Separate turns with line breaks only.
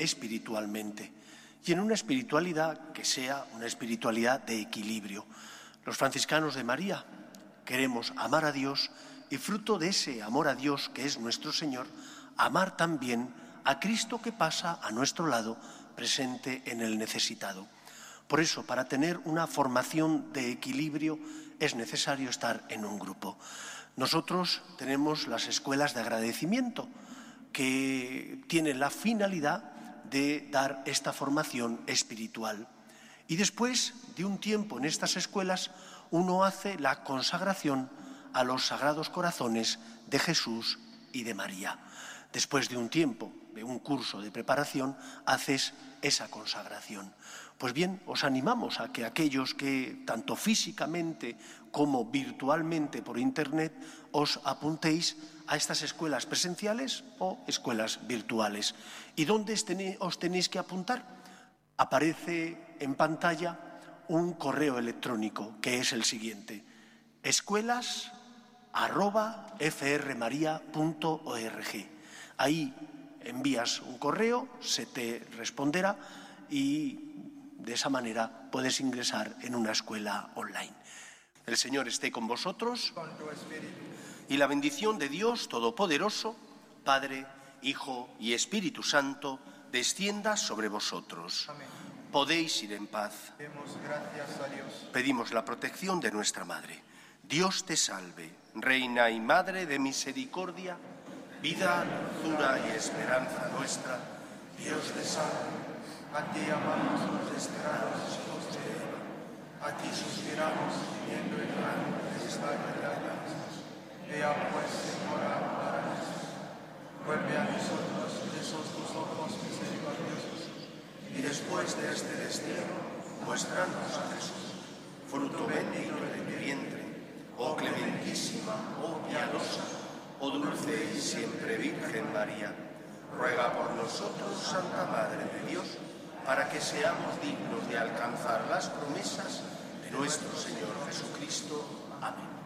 espiritualmente, y en una espiritualidad que sea una espiritualidad de equilibrio. Los franciscanos de María queremos amar a Dios y, fruto de ese amor a Dios que es nuestro Señor, amar también a Cristo que pasa a nuestro lado, presente en el necesitado. Por eso, para tener una formación de equilibrio es necesario estar en un grupo. Nosotros tenemos las escuelas de agradecimiento, que tienen la finalidad de dar esta formación espiritual. Y después de un tiempo en estas escuelas, uno hace la consagración a los sagrados corazones de Jesús y de María. Después de un tiempo, de un curso de preparación, haces esa consagración. Pues bien, os animamos a que aquellos que, tanto físicamente como virtualmente por Internet, os apuntéis a estas escuelas presenciales o escuelas virtuales. ¿Y dónde os tenéis que apuntar? Aparece en pantalla un correo electrónico que es el siguiente: escuelas@frmaria.org. Ahí envías un correo, se te responderá y de esa manera puedes ingresar en una escuela online. El Señor esté con vosotros y la bendición de Dios Todopoderoso, Padre, Hijo y Espíritu Santo, descienda sobre vosotros.
Amén.
Podéis ir en paz.
Demos gracias a Dios.
Pedimos la protección de nuestra Madre. Dios te salve, Reina y Madre de misericordia, vida, dulzura y esperanza nuestra.
Dios te salve. A ti amamos los desterrados hijos de Eva. A ti suspiramos, viendo el gran esta guerra. Ea pues, Señora, ampáranos. Vuelve a nosotros esos tus ojos misericordiosos. Y después de este destierro, muéstranos a Jesús, fruto bendito de tu vientre, oh clementísima, oh piadosa, oh dulce y siempre Virgen María. Ruega por nosotros, Santa Madre de Dios, para que seamos dignos de alcanzar las promesas de nuestro Señor Jesucristo. Amén.